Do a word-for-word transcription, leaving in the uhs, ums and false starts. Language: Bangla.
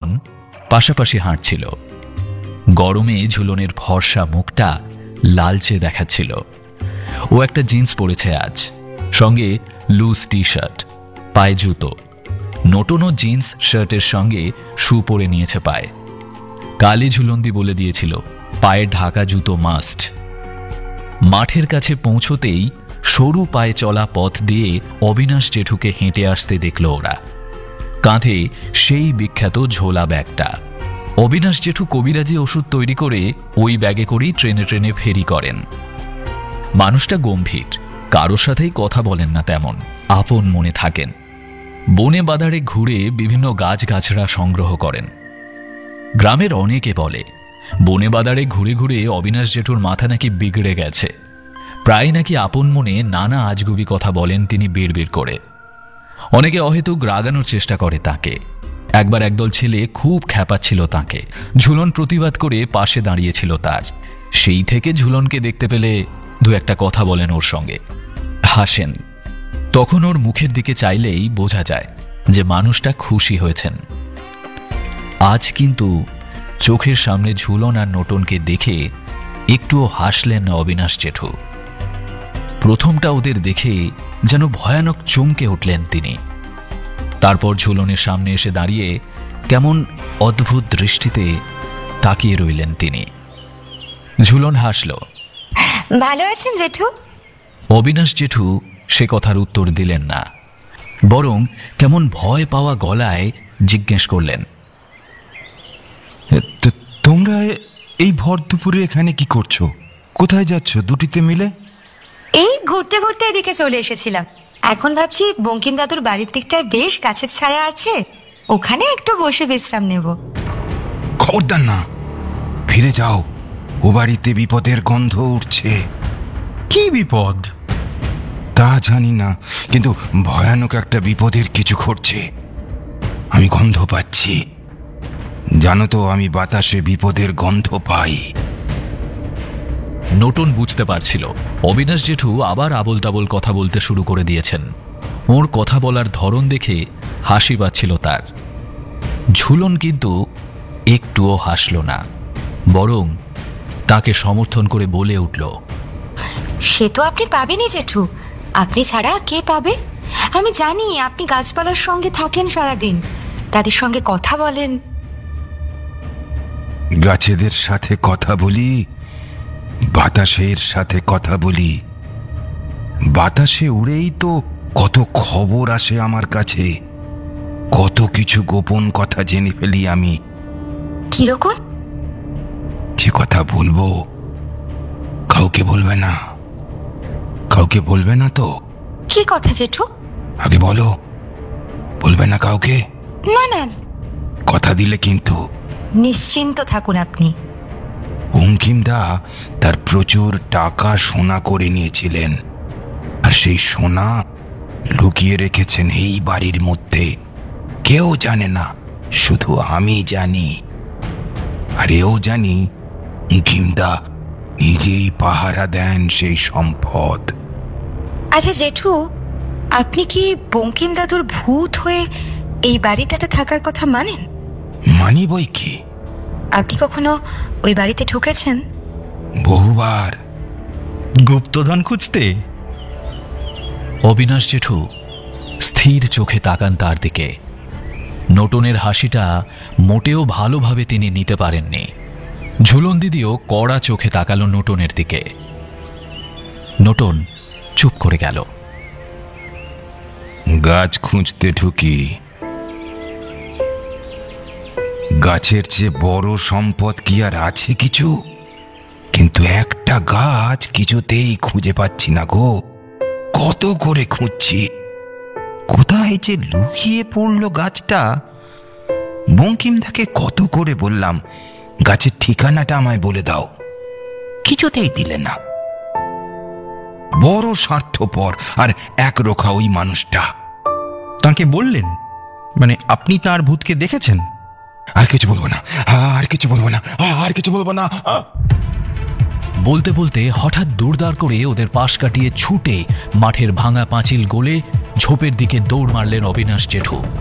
ঝুলন পাশাপাশি হাঁটছিল। গরমে ঝুলনের ফর্সা মুখটা লালচে দেখাচ্ছিল। ও একটা জিন্স পরেছে আজ, সঙ্গে লুজ টি শার্ট, পায়ে জুতো। নতুনও জিন্স শার্টের সঙ্গে শু পরে নিয়েছে পায়ে। কালই ঝুলন্দি বলে দিয়েছিল পায়ে ঢাকা জুতো মাস্ট। মাঠের কাছে পৌঁছতেই সরু পায়ে চলা পথ দিয়ে অবিনাশ জেঠুকে হেঁটে আসতে দেখল ওরা। কাঁধে সেই বিখ্যাত ঝোলা ব্যাগটা। অবিনাশ জেঠু কবিরাজি ওষুধ তৈরি করে ওই ব্যাগে করেই ট্রেনে ট্রেনে ফেরি করেন। মানুষটা গম্ভীর, কারোর সাথেই কথা বলেন না তেমন, আপন মনে থাকেন। বনে বাদারে ঘুরে বিভিন্ন গাছগাছড়া সংগ্রহ করেন। গ্রামের অনেকে বলে বনে বাদারে ঘুরে ঘুরে অবিনাশ জেঠুর মাথা নাকি বিগড়ে গেছে। প্রায় নাকি আপন মনে নানা আজগুবি কথা বলেন তিনি বিড় বিড় করে। অনেকে অহেতুক রাগানোর চেষ্টা করে তাকে। একবার একদল ছেলে খুব খ্যাপাচ্ছিল তাকে। ঝুলন প্রতিবাদ করে পাশে দাঁড়িয়েছিল তার। সেই থেকে ঝুলনকে দেখতে পেলে দু একটা কথা বলেন ওর সঙ্গে, হাসেন। তখন ওর মুখের দিকে চাইলেই বোঝা যায় যে মানুষটা খুশি হয়েছেন। আজ কিন্তু চোখের সামনে ঝুলন আর নটনকে দেখে একটুও হাসলেন না অবিনাশ জেঠু। প্রথমটা ওদের দেখে যেন ভয়ানক চমকে উঠলেন তিনি। তারপর ঝুলনের সামনে এসে দাঁড়িয়ে কেমন অদ্ভুত দৃষ্টিতে তাকিয়ে রইলেন তিনি। ঝুলন হাসল। ভালো আছেন জেঠু? অবিনাশ জেঠু সে কথার উত্তর দিলেন না, বরং কেমন ভয় পাওয়া গলায় জিজ্ঞেস করলেন, তোমরা এই ভর দুপুরে এখানে কি করছো? কোথায় যাচ্ছ দুটিতে মিলে? এই ঘুরতে ঘুরতে এদিকে চলে এসেছিলাম। এখন ভাবছি বঙ্কিম দাদুর বাড়ির দিকটায় বেশ গাছের ছায়া আছে, ওখানে একটু বসে বিশ্রাম নেব। খবরদার না, ফিরে যাও। ও বাড়িতে বিপদের গন্ধ উঠছে। কি বিপদ? তা জানি না, কিন্তু ভয়ানক একটা বিপদের কিছু ঘটছে। আমি গন্ধ পাচ্ছি। জানো তো, আমি বাতাসে বিপদের গন্ধ পাই। নটন বুঝতে পারছিল অবিনাশ জেঠু আবার আবল তাবল কথা বলতে শুরু করে দিয়েছেন। ওর কথা বলার ধরন দেখে হাসি পাচ্ছিল তার। ঝুলন কিন্তু একটুও হাসল না, বরং তাকে সমর্থন করে বলে উঠল, সে তো আপনি পাবেনই জেঠু, আপনি ছাড়া কে পাবে? আমি জানি আপনি গাছপালার সঙ্গে থাকেন সারাদিন, তাদের সঙ্গে কথা বলেন। গাছেদের সাথে কথা বলি, বাতাসের সাথে কথা বলি। বাতাসে উড়েই তো কত খবর আসে আমার কাছে, কত কিছু গোপন কথা জেনে ফেলি আমি। কিরকম? যে কথা বলবো কাউকে বলবে না। কাউকে বলবে না তো? কি কথা জেঠু? আগে বলো, বলবে না কাউকে? না না। কথা দিলে কিন্তু। নিশ্চিন্ত থাকুন আপনি। বঙ্কিমদা তার প্রচুর টাকা সোনা করে নিয়েছিলেন, আর সেই সোনা লুকিয়ে রেখেছেন এই বাড়ির মধ্যে। কেউ জানে না, শুধু আমি জানি। আর এও জানি বঙ্কিমদা নিজেই পাহারা দেন সেই সম্পদ। আচ্ছা জেঠু, আপনি কি বঙ্কিম দাদুর ভূত হয়ে এই বাড়িটাতে থাকার কথা মানেন? মানি বই কি। আপনি কখনো ওই বাড়িতে ঢুকেছেন? বহুবার। গুপ্তধন খুঁজতে? অবিনাশ জেঠু স্থির চোখে তাকান তার দিকে। নটনের হাসিটা মোটেও ভালোভাবে তিনি নিতে পারেননি। ঝুলন দিদিও কড়া চোখে তাকালো নটনের দিকে। নটন চুপ করে গেল। গাছ খুঁজতে ঢুকি। গাছের চেয়ে বড় সম্পদ কি আর আছে কিছু? কিন্তু একটা গাছ কিছুতেই খুঁজে পাচ্ছি না গো। কত করে খুঁজছি, কোথায় যে লুকিয়ে পড়লো গাছটা। বঙ্কিমদাকে কত করে বললাম গাছের ঠিকানাটা আমায় বলে দাও, কিছুতেই দিলে না। বড় স্বার্থপর আর একরোখা ওই মানুষটা। তাকে বললেন? মানে আপনি তার ভূতকে দেখেছেন? আর কিছু বলবো না, আর কিছু বলবো না, আর কিছু বলবো না। বলতে বলতে হঠাৎ দৌড়দার করে ওদের পাশ কাটিয়ে ছুটে মাঠের ভাঙা পাঁচিল গলে ঝোপের দিকে দৌড় মারলেন অবিনাশ জেঠু।